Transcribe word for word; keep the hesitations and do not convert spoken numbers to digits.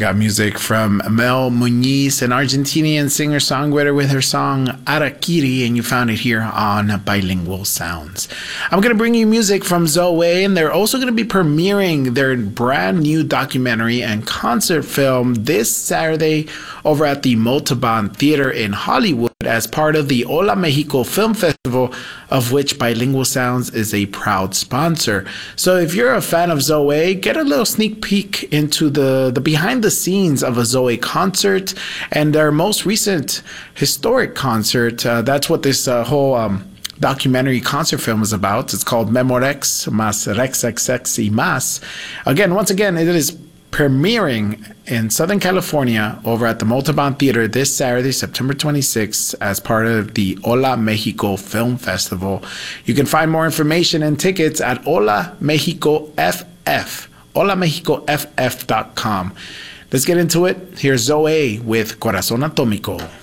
got music from Mel Muñiz, an Argentinian singer-songwriter with her song Arakiri, and you found it here on Bilingual Sounds. I'm going to bring you music from Zoe, and they're also going to be premiering their brand new documentary and concert film this Saturday over at the Montalban Theater in Hollywood as part of the Hola Mexico Film Festival, of which Bilingual Sounds is a proud sponsor. So if you're a fan of Zoe, get a little sneak peek into the, the behind the scenes of a Zoe concert and their most recent historic concert. Uh, that's what this uh, whole um, documentary concert film is about. It's called Memorex Mas Rex X X y Mas. Again, once again, it is premiering in Southern California over at the Montalban Theater this Saturday, September twenty-sixth, as part of the Hola Mexico Film Festival. You can find more information and tickets at Hola Mexico F F, hola mexico f f dot com. Let's get into it. Here's Zoe with Corazón Atómico.